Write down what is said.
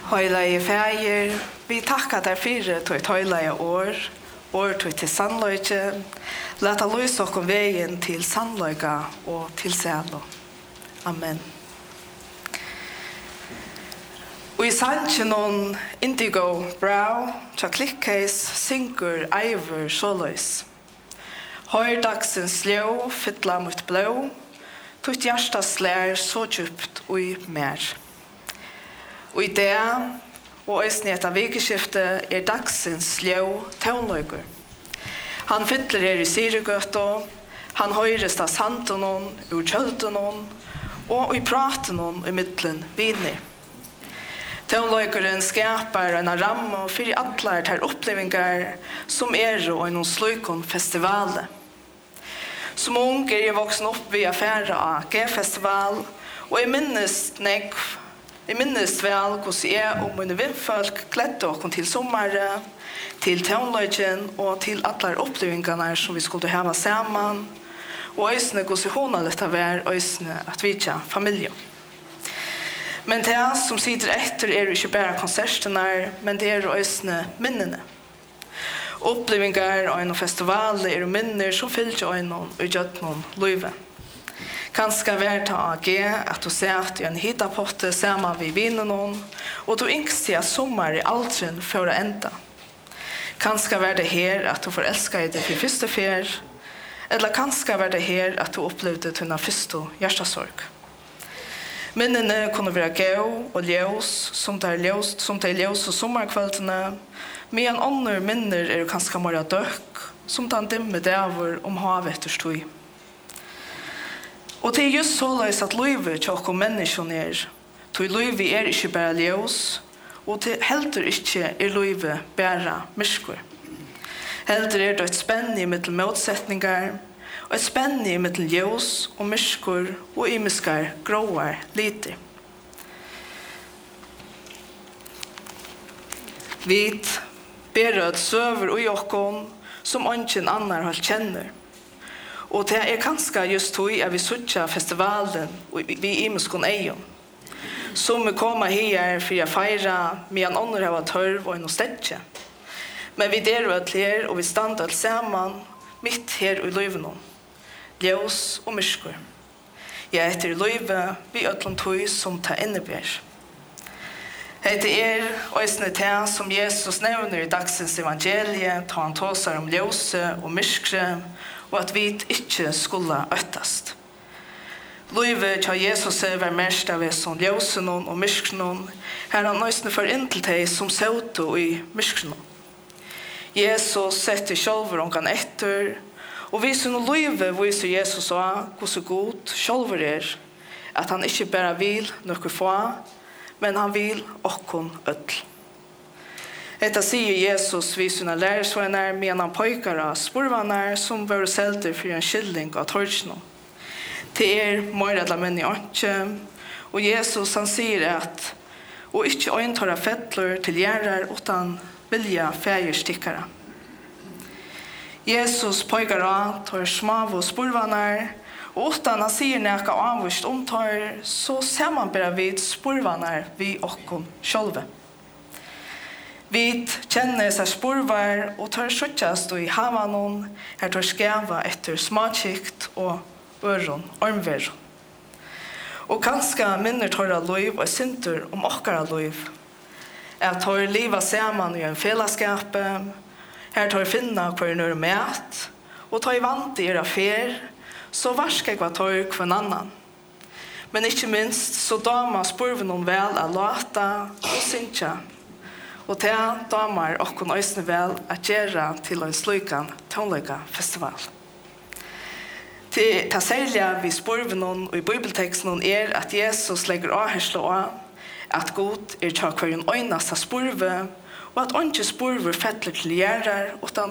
Høyleie feir, vi takkar der fire til et høyleie år til sannløyke, leta løse okkom veien til sannløyga og til sælo. Amen. Og i sannsjonen Indigo Brow, tja klikkheis, syngur Eivor Sjåløys. Høyr dagsens ljå, fytla mot blå, tutt hjärsta slær så djupt og i mer. Og i det, og øyne etter vikeskiftet, dagsens ljå tøvnløyger. Han fytler i Syregøtta, han høyres av santonen, ur kjøltonen, og i praten i middelen vinner. Tøvnløygeren skapar en ramme for alle ter opplevinger som og en slukon festivalet. Som ung jeg voksen opp via affære av G-festival, og jeg minnes vel hvordan jeg og mine vindfolk kledde oss til sommeren, til tøvnløygen og til alle opplevingene som vi skulle ha sammen, og øsne hvordan hun har lyttet være øsne at vi ikke familie. Men det som sitter etter ikke bare konsertene, men det øsne minnene. Opplevingar og en festival minner som fyller øynene og gjør noen løyve. Kanskje være til AG at du ser i en hitapotte sammen ved vinen og du yngst til at sommer aldrin for å enda. Kanskje være det her at du forelsker deg til første fer, eller kanskje være det her at du opplevde til den første hjertesorg. Minnene kunne være gøy og ljøs, som det er ljøs og sommerkveldene, men andre minner kanskje mer døk, som den dimme dæver havet etter støy. Og det just såleis at livet til okkur mennesker til livet ikke bare ljøs, og til heldur ikke livet bare myrskur. Heldur det et spenn i mittel motsetningar, og et spenn i mittel ljøs og myrskur og imiskar gråar lite. Vi berød søver og jokkon som ingen annar har kjenner. Og det kanskje just tog at vi suttja festivalen vi imiskon eion. Som vi kommer her for å feire, medan andre har tørv og noe stedje. Men vi der og her, og vi standa alt sammen, midt her i løyven. Ljøs og myrskur. Jeg etter løyve, vi øtlom tog som ta innebær. Det øysene det som Jesus nevner i dagsens evangelie, ta han tåsar om ljøse og myskre, og at vi ikke skulle øttast. Løyve til Jesus var mest av som ljøsen og myskren, her han øysene for inn til de som søvde i myskren. Jesus setter sjølver omkring etter, og vi som løyve viser Jesus også hvordan god sjølver at han ikke bare vil noe få, men han vil okkon ødel. Dette sier Jesus vi sine lærersvenner med en pojkar av spurvannar som var selter for en skilling av torskene. Det mer eller menn i åndsje, og Jesus han sier at og ikke øyntar av fettler til gjerrar utan vilja feierstikkere. Jesus pojkar av tar smav og spurvannar, og utan han sier nekka avvist omtar, så ser man bare vid spurvannar vi okkon sjølve. Vi kjenner seg spurvar og tar suttjast i havanon, her tar skjeva etter smakikt og øron, ormveron. Og kanskje minner tåra loiv og sintur om okkara loiv. At tar liva saman i en fellesskap, her tar finna hver nør mat, og tar vant i affær, så varsker jeg hva tar hver annan. Men ikke minst så damer spurven om vel å låta og syntja. Og det damer okkon øysene vel å gjøre til en slukan tøvnløyga festival. Det særlige vi spurven og i bibelteksten at Jesus legger avherslo av at God tjokk hver en øynast av spurve, og at ikke spurver fettler til gjerrar, utan